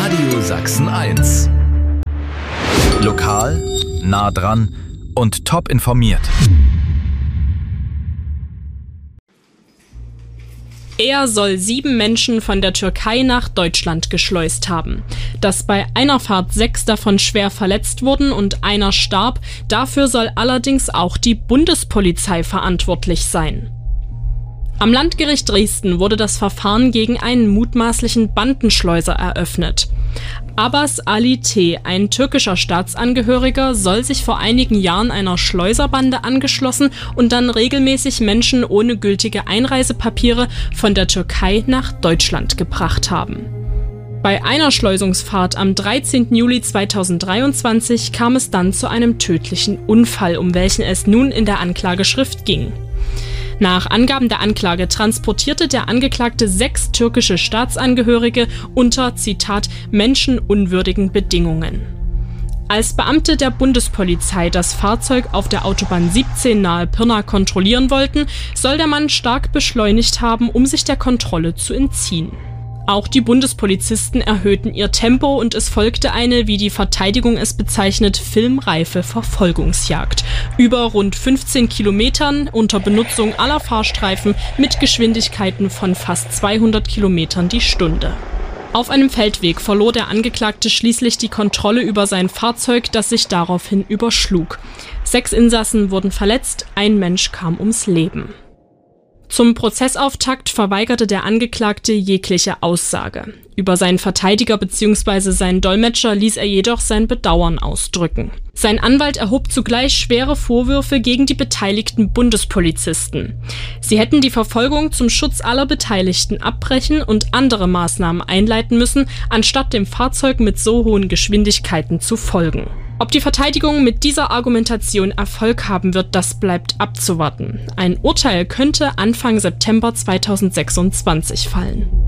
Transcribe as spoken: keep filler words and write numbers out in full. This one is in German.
Radio Sachsen eins. Lokal, nah dran und top informiert. Er soll sieben Menschen von der Türkei nach Deutschland geschleust haben. Dass bei einer Fahrt sechs davon schwer verletzt wurden und einer starb, dafür soll allerdings auch die Bundespolizei verantwortlich sein. Am Landgericht Dresden wurde das Verfahren gegen einen mutmaßlichen Bandenschleuser eröffnet. Abbas Ali T., ein türkischer Staatsangehöriger, soll sich vor einigen Jahren einer Schleuserbande angeschlossen und dann regelmäßig Menschen ohne gültige Einreisepapiere von der Türkei nach Deutschland gebracht haben. Bei einer Schleusungsfahrt am dreizehnten Juli zweitausenddreiundzwanzig kam es dann zu einem tödlichen Unfall, um welchen es nun in der Anklageschrift ging. Nach Angaben der Anklage transportierte der Angeklagte sechs türkische Staatsangehörige unter, Zitat, menschenunwürdigen Bedingungen. Als Beamte der Bundespolizei das Fahrzeug auf der Autobahn siebzehn nahe Pirna kontrollieren wollten, soll der Mann stark beschleunigt haben, um sich der Kontrolle zu entziehen. Auch die Bundespolizisten erhöhten ihr Tempo und es folgte eine, wie die Verteidigung es bezeichnet, filmreife Verfolgungsjagd. Über rund fünfzehn Kilometern unter Benutzung aller Fahrstreifen mit Geschwindigkeiten von fast zweihundert Kilometern die Stunde. Auf einem Feldweg verlor der Angeklagte schließlich die Kontrolle über sein Fahrzeug, das sich daraufhin überschlug. Sechs Insassen wurden verletzt, ein Mensch kam ums Leben. Zum Prozessauftakt verweigerte der Angeklagte jegliche Aussage. Über seinen Verteidiger bzw. seinen Dolmetscher ließ er jedoch sein Bedauern ausdrücken. Sein Anwalt erhob zugleich schwere Vorwürfe gegen die beteiligten Bundespolizisten. Sie hätten die Verfolgung zum Schutz aller Beteiligten abbrechen und andere Maßnahmen einleiten müssen, anstatt dem Fahrzeug mit so hohen Geschwindigkeiten zu folgen. Ob die Verteidigung mit dieser Argumentation Erfolg haben wird, das bleibt abzuwarten. Ein Urteil könnte Anfang September zweitausendsechsundzwanzig fallen.